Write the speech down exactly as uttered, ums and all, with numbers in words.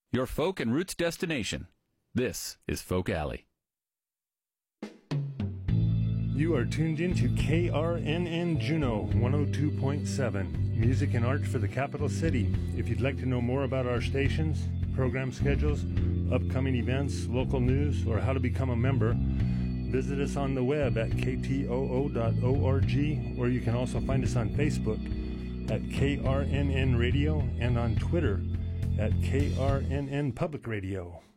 your folk and roots destination. This is Folk Alley. You are tuned in to K R N N Juneau one oh two point seven, music and art for the capital city. If you'd like to know more about our stations, program schedules, upcoming events, local news, or how to become a member, visit us on the web at k t o o dot org, or you can also find us on Facebook at K R N N Radio and on Twitter at K R N N Public Radio.